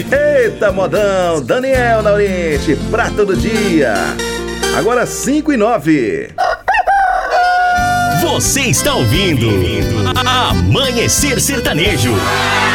Eita, modão, Daniel Naurente, prato do dia. Agora 5:09. Você está ouvindo Amanhecer Sertanejo.